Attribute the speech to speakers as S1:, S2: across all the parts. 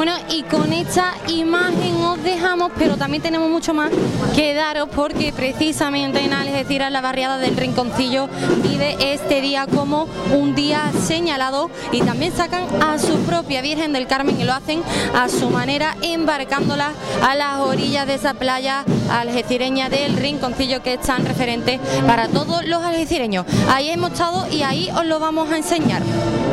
S1: Bueno, y con esta imagen os dejamos, pero también tenemos mucho más que daros, porque precisamente en Algeciras, la barriada del Rinconcillo vive este día como un día señalado, y también sacan a su propia Virgen del Carmen y lo hacen a su manera, embarcándola a las orillas de esa playa algecireña del Rinconcillo, que es tan referente para todos los algecireños. Ahí hemos estado y ahí os lo vamos a enseñar.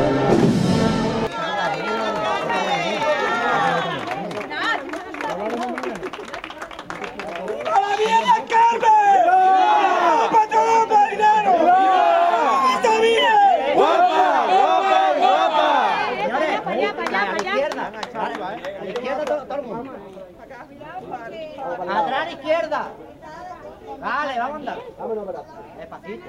S2: Atrás a la izquierda. Vale, vamos a andar. Despacito.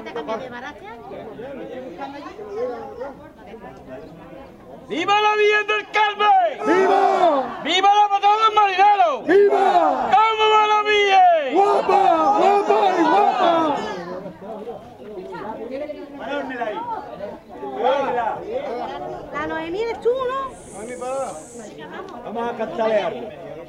S3: ¡Viva la Virgen del Carmen!
S4: ¡Viva!
S3: ¡Viva la patrona del marinero!
S4: ¡Viva!
S3: ¡Cómo va la Virgen!
S4: ¡Guapa! ¡Guapa y guapa!
S3: Ponérmela ahí.
S5: La Noemí eres tú, ¿no?
S3: Vamos a cantarle algo.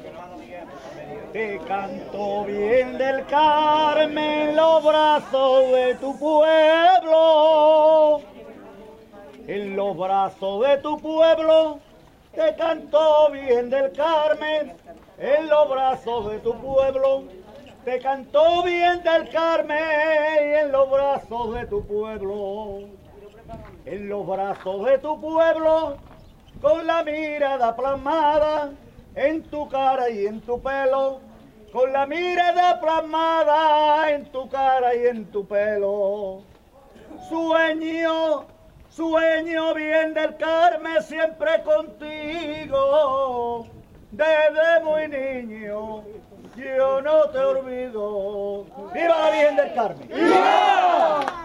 S3: Te canto bien del Carmen, los brazos de tu pueblo. En los brazos de tu pueblo, te canto bien del Carmen. En los brazos de tu pueblo, te canto bien del Carmen. En los brazos de tu pueblo, en los brazos de tu pueblo, con la mirada plasmada en tu cara y en tu pelo, con la mirada plasmada en tu cara y en tu pelo. Sueño, sueño bien del Carmen siempre contigo, desde muy niño yo no te olvido. ¡Viva la Virgen del Carmen! ¡Viva!